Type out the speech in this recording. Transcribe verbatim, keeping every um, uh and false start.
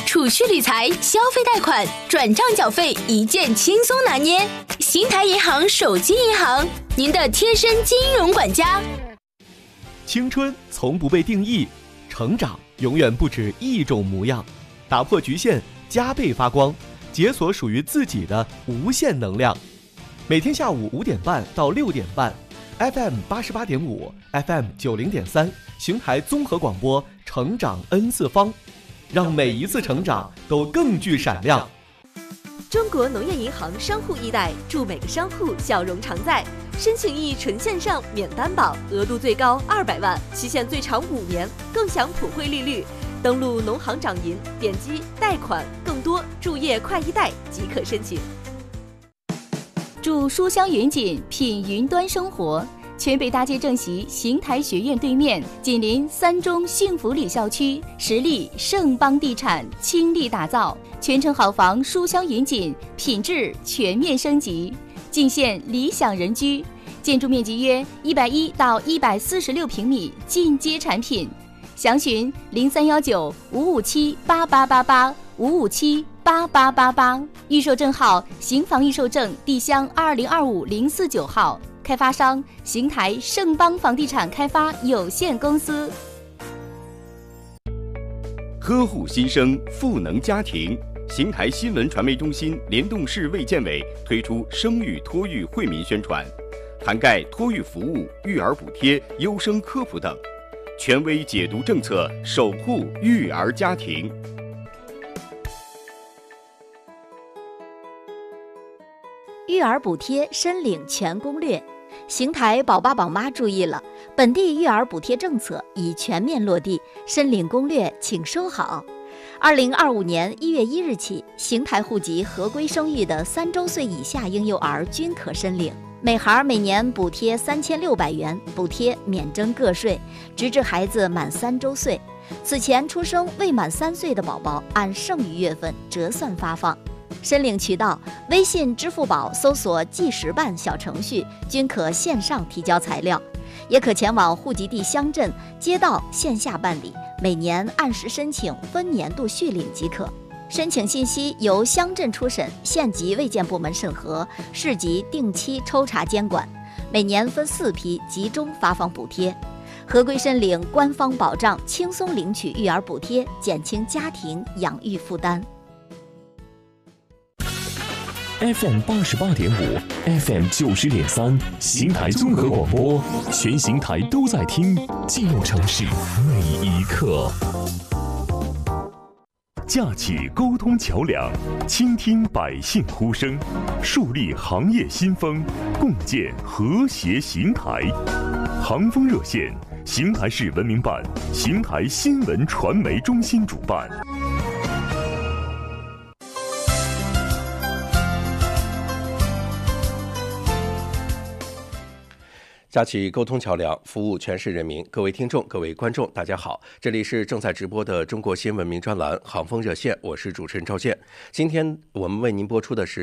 储蓄理财、消费贷款、转账缴费一键轻松拿捏。邢台银行手机银行，您的贴身金融管家。 青春从不被定义，成长永远不止一种模样。打破局限，加倍发光，解锁属于自己的无限能量。每天下午五点半到六点半 ，F M 八十八点五 ，F M 九零点三，邢台综合广播，成长 N 次方，让每一次成长都更具闪亮。 中国农业银行商户易贷，祝每个商户笑容常在。申请易纯线上，免担保，额度最高二百万，期限最长五年，更享普惠利率。登录农行掌银，点击贷款，更多注业快易贷即可申请。 祝书香云锦，品云端生活。全北大街正席邢台学院对面，紧邻三中幸福里校区，实力盛邦地产倾力打造，全城好房书香云锦，品质全面升级，尽现理想人居。建筑面积约一百一到一百四十六平米，进阶产品。详询零三幺九五五七八八八八五五七八八八八，预售证号邢房预售证地乡二零二五零四九号。开发商邢台盛邦房地产开发有限公司。 呵护新生，赋能家庭。邢台新闻传媒中心联动市卫健委推出生育托育惠民宣传，涵盖托育服务、育儿补贴、优生科普等，权威解读政策，守护育儿家庭。 育儿补贴申领全攻略。邢台宝爸宝妈注意了，本地育儿补贴政策已全面落地，申领攻略请收好。二零二五年一月一日起，邢台户籍合规生育的三周岁以下婴幼儿均可申领，每孩每年补贴三千六百元，补贴免征个税，直至孩子满三周岁。此前出生未满三岁的宝宝，按剩余月份折算发放。申领渠道：微信、支付宝搜索计时办小程序，均可线上提交材料，也可前往户籍地乡镇街道线下办理，每年按时申请，分年度续领即可。申请信息由乡镇初审、县级卫健部门审核，市级定期抽查监管，每年分四批集中发放补贴。合规申领，官方保障，轻松领取育儿补贴，减轻家庭养育负担。 F M 八十八点五 ，F M 九十点三，邢台综合广播，全邢台都在听，记录城市每一刻。架起沟通桥梁，倾听百姓呼声，树立行业新风，共建和谐邢台。航风热线，邢台市文明办、邢台新闻传媒中心主办。 架起沟通桥梁，服务全市人民。各位听众、各位观众，大家好，这里是正在直播的中国新闻名专栏《航风热线》，我是主持人赵健。今天我们为您播出的是